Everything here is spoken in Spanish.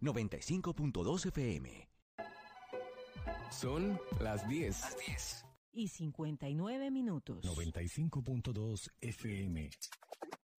95.2 FM. Son las 10. Y 59 minutos. 95.2 FM.